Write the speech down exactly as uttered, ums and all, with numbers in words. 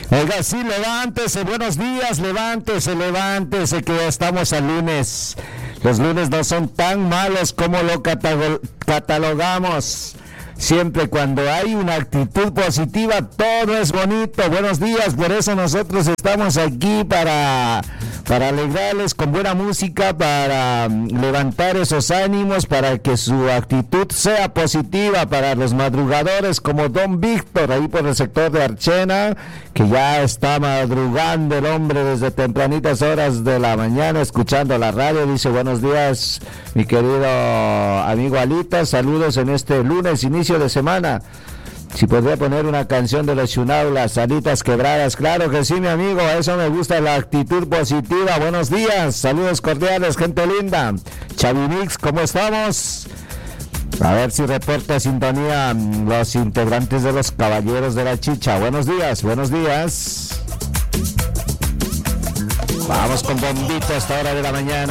Oiga, sí, levántese, buenos días, levántese, levántese, que ya estamos al lunes. Los lunes no son tan malos como lo catalo- catalogamos. Siempre cuando hay una actitud positiva, todo es bonito. Buenos días, por eso nosotros estamos aquí para, para alegrarles con buena música, para levantar esos ánimos, para que su actitud sea positiva para los madrugadores como Don Víctor, ahí por el sector de Archena, que ya está madrugando el hombre desde tempranitas horas de la mañana, escuchando la radio. Dice, buenos días, mi querido amigo Alita, saludos en este lunes, inicio de semana. Si podría poner una canción de los Chunao, las alitas quebradas. Claro que sí, mi amigo, eso me gusta, la actitud positiva. Buenos días, saludos cordiales, gente linda. Chavi Mix, ¿cómo estamos? A ver si reporta sintonía los integrantes de los Caballeros de la Chicha. Buenos días, buenos días. Vamos con bombito a esta hora de la mañana.